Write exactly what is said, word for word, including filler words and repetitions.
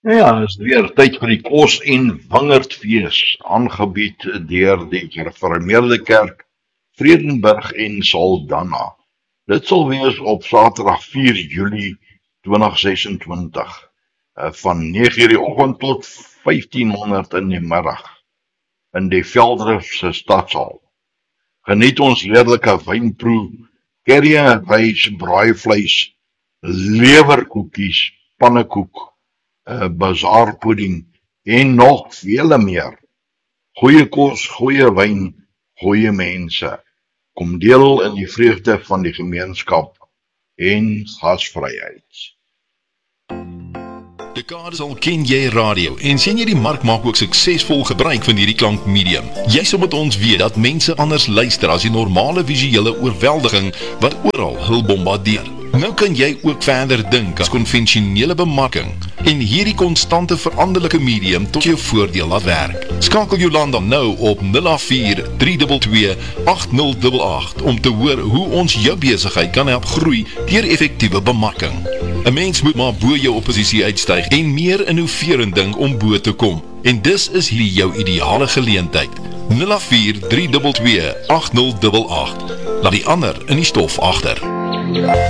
Ja, is weer tyd vir die kos en wingerdfees, aangebied deur die Gereformeerde Kerk, Vredenburg en Saldanha. Dit sal wees op Saterdag vier Julie twintig sesentwintig, eh, van nege uur die oggend tot vyftien honderd in die middag, in die Velddrifse stadsaal. Geniet ons heerlike wynproe, kerrie, rys, braaivleis, lewerkoekies, pannekoek, uh, bazaarpudding en nog vele meer. Goeie kos, goeie wyn, goeie mense. Kom deel in die vreugde van die gemeenskap en gasvryheid. Dekades al ken jy radio en sien jy die mark maak ook suksesvol gebruik van hierdie klankmedium. Jy sal met ons weet dat mense anders luister as die normale visuele oorweldiging wat oral hul bombardeer. Nou kan jy ook verder dink as konvensionele bemarking en hierdie konstante veranderlike medium tot jou voordeel laat werk. Skakel Jolanda nou op nul agt vier drie twee twee agt nul agt agt om te hoor hoe ons jou besigheid kan help groei deur effektiewe bemarking. 'n Mens moet maar bo jou opposisie uitstyg en meer innoverend dink om bo te kom. En dis is hier jou ideale geleentheid. nul agt vier drie twee twee agt nul agt agt. Laat die ander in die stof agter.